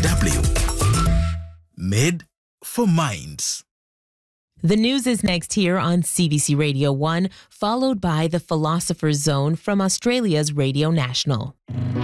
Made for minds. The news is next here on CBC Radio 1, followed by the Philosopher's Zone from Australia's Radio National.